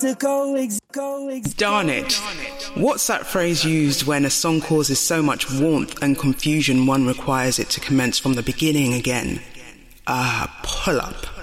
Darn it. What's that phrase used when a song causes so much warmth and confusion one requires it to commence from the beginning again? Pull up.